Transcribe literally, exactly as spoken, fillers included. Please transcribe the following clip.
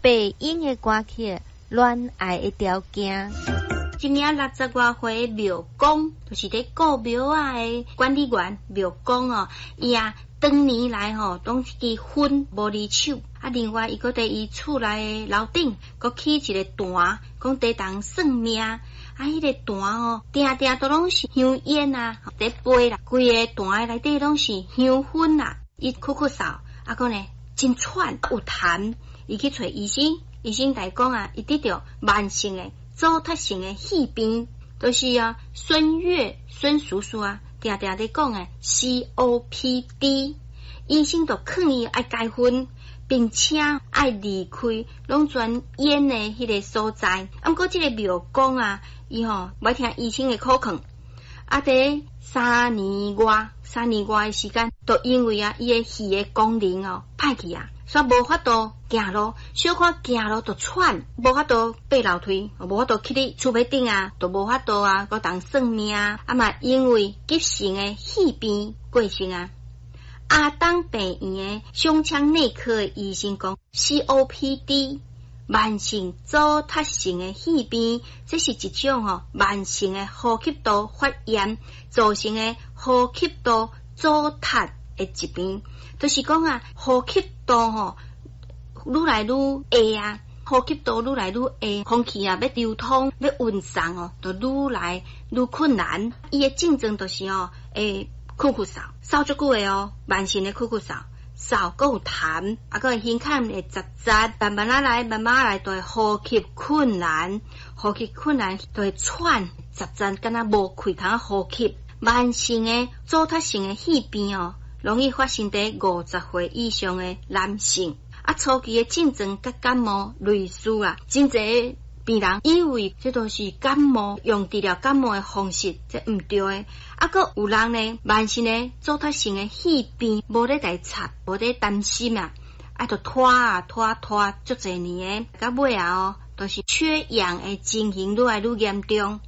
白英的歌曲，恋爱的条件。 今年六十外岁的庙公，就是咧顾庙啊的管理员庙公哦，伊啊当年来吼，当一支烟无离手，啊，另外伊个伫伊厝内的楼顶，佮起一个坛，讲地当算命，啊，迄、那个坛哦，定定都拢是香烟啊，伫杯啦，规个坛内底拢是香薰啦，伊哭哭扫，啊个呢真喘有痰，伊去找医生，医生来讲啊，伊得着慢性的组织性的肺病，就是啊，孙悦孙叔叔啊，定定咧讲诶 C O P D， 医生就劝伊爱戒烟，并且爱离开拢全烟的迄个所在。啊，毋过即个庙公啊，伊吼袂听医生的苦劝，啊，伫三年外三年外的时间，都因为啊，伊的肺的功能哦歹去啊。煞无法度行路，小可行路就喘，无法度爬楼梯，无法度去你厝尾顶啊，都无法度啊，搁当算命啊，啊嘛因为急性的肺病过身啊。阿当病院的胸腔内科的医生讲 ，C O P D 慢性组织性的肺病，这是一种哦慢性的呼吸道发炎造成的呼吸道阻塞的疾病。就是讲啊，呼吸道吼愈来愈下啊，呼吸道愈来愈下，空气啊要流通要运送哦，就愈来愈困难。伊的症状就是哦，会咳咳嗽，嗽足久的哦，慢性的咳咳嗽，嗽搁有痰，啊搁胸腔会杂杂，慢慢啊来，慢慢来，就会呼吸困难，呼吸困难就会喘，杂杂，敢若无气通呼吸。慢性的组织性的肺病哦。容易发生在五十岁以上的男性，啊，初期的症状甲感冒类似啊，真侪病人以为这都是感冒，用治疗感冒的方式，这毋对的。啊，搁有人呢，慢性的组织性的肺病，无咧来查，无咧担心啊，啊，就拖啊拖拖足侪年的，到尾啊哦，都是缺氧的情形愈来愈严重。